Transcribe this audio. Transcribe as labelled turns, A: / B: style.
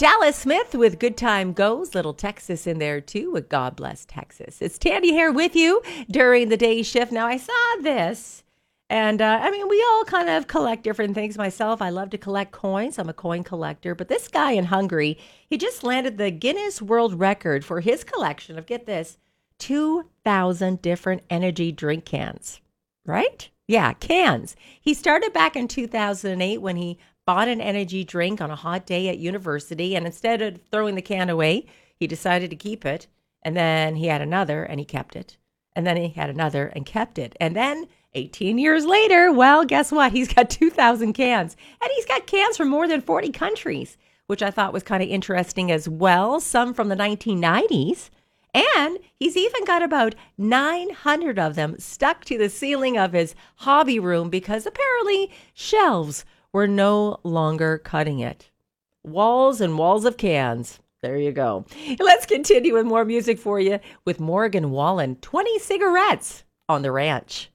A: Dallas Smith with Good Time Goes. Little Texas in there too with God Bless Texas. It's Tandy here with you during the day shift. Now, I saw this, and we all kind of collect different things. Myself, I love to collect coins. I'm a coin collector. But this guy in Hungary, he just landed the Guinness World Record for his collection of, get this, 2,000 different energy drink cans. Right? Yeah, cans. He started back in 2008 when he bought an energy drink on a hot day at university, and instead of throwing the can away, he decided to keep it. And then he had another and he kept it. And then he had another and kept it. And then 18 years later, well, guess what? He's got 2,000 cans. And he's got cans from more than 40 countries, which I thought was kind of interesting as well. Some from the 1990s. And he's even got about 900 of them stuck to the ceiling of his hobby room because apparently shelves were no longer cutting it. Walls and walls of cans. There you go. Let's continue with more music for you with Morgan Wallen. 20 cigarettes on the ranch.